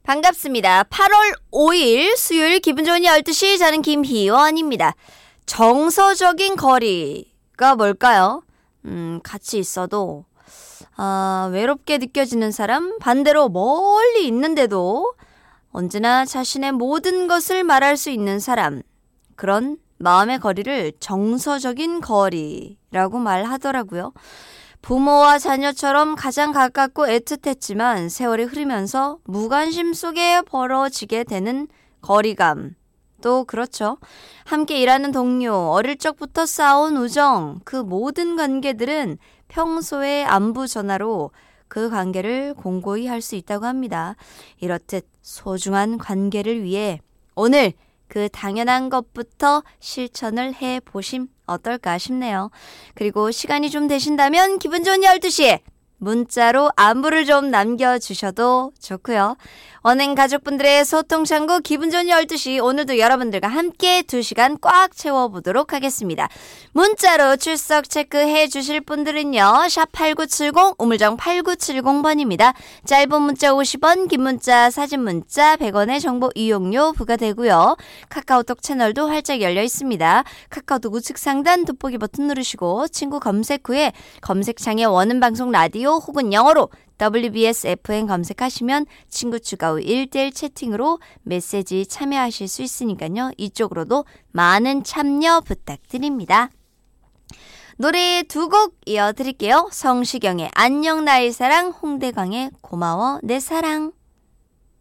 반갑습니다. 8월 5일 수요일 기분 좋은 12시 저는 김희원입니다. 정서적인 거리가 뭘까요? 같이 있어도 외롭게 느껴지는 사람, 반대로 멀리 있는데도 언제나 자신의 모든 것을 말할 수 있는 사람, 그런 마음의 거리를 정서적인 거리라고 말하더라고요. 부모와 자녀처럼 가장 가깝고 애틋했지만 세월이 흐르면서 무관심 속에 벌어지게 되는 거리감. 또 그렇죠. 함께 일하는 동료, 어릴 적부터 쌓아온 우정, 그 모든 관계들은 평소에 안부 전화로 그 관계를 공고히 할 수 있다고 합니다. 이렇듯 소중한 관계를 위해 오늘 그 당연한 것부터 실천을 해보심 어떨까 싶네요. 그리고 시간이 좀 되신다면 기분 좋은 12시에 문자로 안부를 좀 남겨주셔도 좋고요. 언행 가족분들의 소통 창구 기분 좋은 12시 오늘도 여러분들과 함께 2시간 꽉 채워보도록 하겠습니다. 문자로 출석 체크해 주실 분들은요. 샵8970 우물정 8970번입니다. 짧은 문자 50원, 긴 문자, 사진 문자 100원의 정보 이용료 부과되고요. 카카오톡 채널도 활짝 열려 있습니다. 카카오톡 우측 상단 돋보기 버튼 누르시고 친구 검색 후에 검색창에 원음 방송 라디오 혹은 영어로 WBS FM 검색하시면 친구 추가 후 1대1 채팅으로 메시지 참여하실 수 있으니까요. 이쪽으로도 많은 참여 부탁드립니다. 노래 2곡 이어드릴게요. 성시경의 안녕 나의 사랑, 홍대광의 고마워 내 사랑.